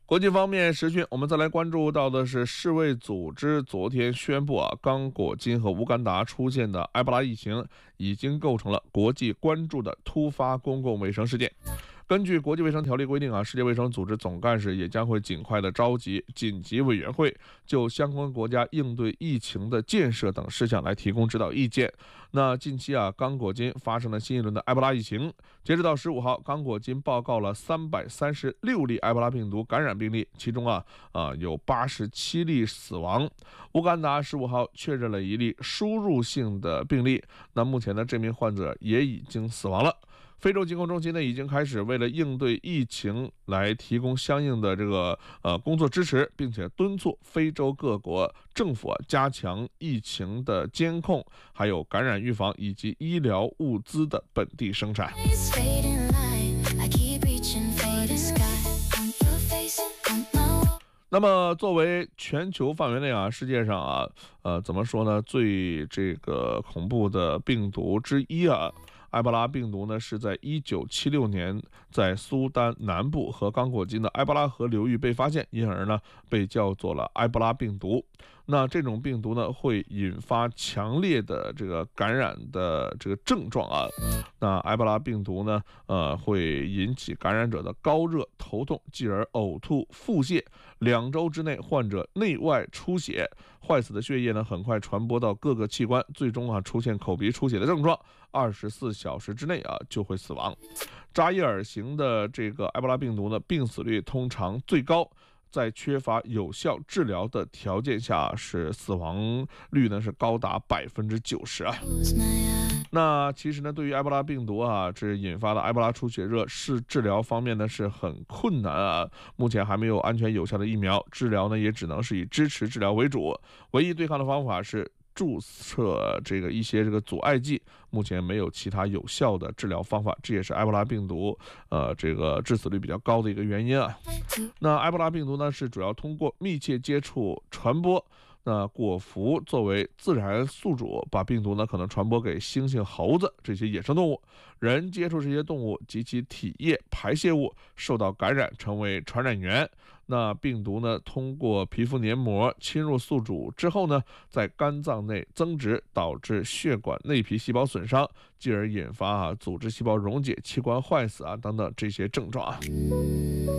国际方面时讯，我们再来关注到的是世卫组织昨天宣布刚果金和乌干达出现的埃博拉疫情已经构成了国际关注的突发公共卫生事件。根据国际卫生条例规定世界卫生组织总干事也将会尽快的召集紧急委员会，就相关国家应对疫情的建设等事项来提供指导意见。那近期刚果金发生了新一轮的埃博拉疫情，截止到15号，刚果金报告了336例埃博拉病毒感染病例，其中有87例死亡。乌干达15号确认了一例输入性的病例，那目前呢，这名患者也已经死亡了。非洲疾控中心呢已经开始为了应对疫情来提供相应的工作支持，并且敦促非洲各国政府加强疫情的监控，还有感染预防以及医疗物资的本地生产。那么作为全球范围内世界上怎么说呢，最恐怖的病毒之一埃博拉病毒呢是在1976年在苏丹南部和刚果金的埃博拉河流域被发现，因而呢被叫做了埃博拉病毒。那这种病毒呢会引发强烈的感染的症状那埃博拉病毒呢会引起感染者的高热、头痛，继而呕吐、腹泻，2周之内患者内外出血，坏死的血液呢很快传播到各个器官，最终出现口鼻出血的症状，24小时之内就会死亡。扎伊尔型的埃博拉病毒呢，病死率通常最高，在缺乏有效治疗的条件下，是死亡率呢是高达90%。那其实呢，对于埃博拉病毒这引发的埃博拉出血热是治疗方面呢是很困难目前还没有安全有效的疫苗，治疗呢也只能是以支持治疗为主，唯一对抗的方法是注射一些阻碍剂，目前没有其他有效的治疗方法，这也是埃博拉病毒致死率比较高的一个原因那埃博拉病毒呢是主要通过密切接触传播，那果蝠作为自然宿主，把病毒呢可能传播给猩猩、猴子这些野生动物，人接触这些动物及其体液、排泄物受到感染，成为传染源。那病毒呢通过皮肤黏膜侵入宿主之后呢，在肝脏内增殖，导致血管内皮细胞损伤，继而引发组织细胞溶解、器官坏死等等这些症状